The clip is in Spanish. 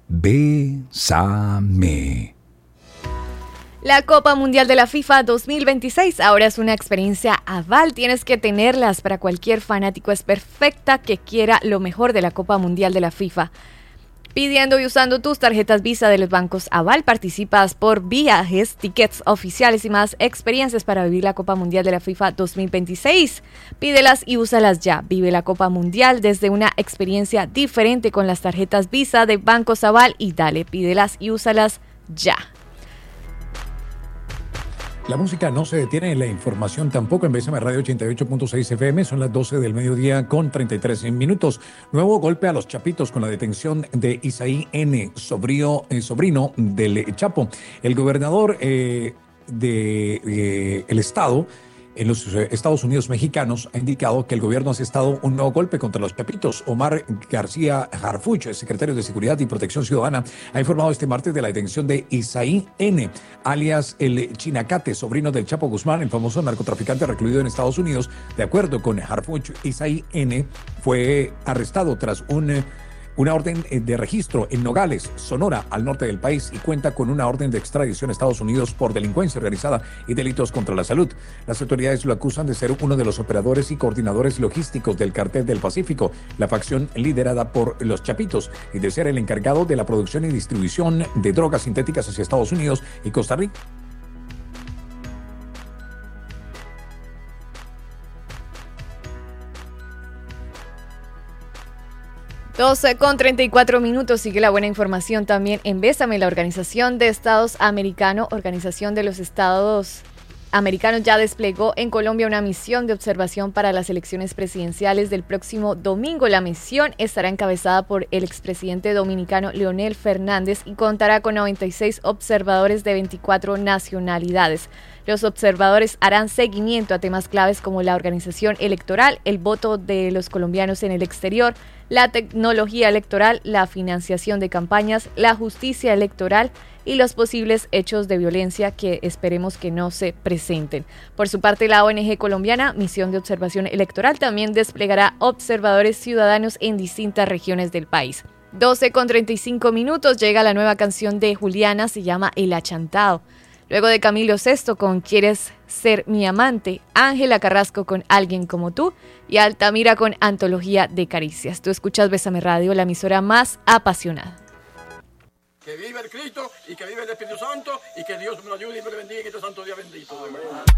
Bésame. La Copa Mundial de la FIFA 2026 ahora es una experiencia aval. Tienes que tenerlas para cualquier fanático. Es perfecta que quiera lo mejor de la Copa Mundial de la FIFA. Pidiendo y usando tus tarjetas Visa de los bancos Aval, participas por viajes, tickets oficiales y más experiencias para vivir la Copa Mundial de la FIFA 2026. Pídelas y úsalas ya. Vive la Copa Mundial desde una experiencia diferente con las tarjetas Visa de bancos Aval y dale, pídelas y úsalas ya. La música no se detiene, la información tampoco. En Bésame Radio 88.6 FM, son las 12 del mediodía con 33 minutos. Nuevo golpe a los Chapitos con la detención de Isaí N., sobrino del Chapo. El gobernador del estado en los Estados Unidos mexicanos ha indicado que el gobierno ha asestado un nuevo golpe contra los Chapitos. Omar García Harfuch, secretario de Seguridad y Protección Ciudadana, ha informado este martes de la detención de Isaí N., alias el Chinacate, sobrino del Chapo Guzmán, el famoso narcotraficante recluido en Estados Unidos. De acuerdo con Harfuch, Isaí N. fue arrestado tras una orden de registro en Nogales, Sonora, al norte del país, y cuenta con una orden de extradición a Estados Unidos por delincuencia organizada y delitos contra la salud. Las autoridades lo acusan de ser uno de los operadores y coordinadores logísticos del Cartel del Pacífico, la facción liderada por los Chapitos, y de ser el encargado de la producción y distribución de drogas sintéticas hacia Estados Unidos y Costa Rica. 12:34 minutos. Sigue la buena información también en Bésame. La Organización de Estados Americanos, Organización de los Estados Americanos, ya desplegó en Colombia una misión de observación para las elecciones presidenciales del próximo domingo. La misión estará encabezada por el expresidente dominicano Leonel Fernández y contará con 96 observadores de 24 nacionalidades. Los observadores harán seguimiento a temas claves como la organización electoral, el voto de los colombianos en el exterior, la tecnología electoral, la financiación de campañas, la justicia electoral y los posibles hechos de violencia que esperemos que no se presenten. Por su parte, la ONG colombiana Misión de Observación Electoral también desplegará observadores ciudadanos en distintas regiones del país. 12:35 minutos, llega la nueva canción de Juliana, se llama El Achantado. Luego de Camilo Sesto con Quieres ser mi amante, Ángela Carrasco con Alguien como tú y Altamira con Antología de Caricias. Tú escuchas Bésame Radio, la emisora más apasionada. Que viva el Cristo y que viva el Espíritu Santo y que Dios me lo ayude y me lo bendiga y que este santo día bendito.